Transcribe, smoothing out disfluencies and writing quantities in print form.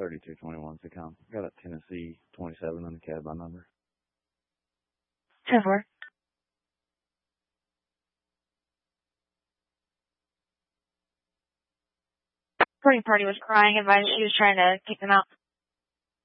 3221's the count. Got a Tennessee 27 on the cab by number. 10-4. Party was crying, advised she was trying to kick them out.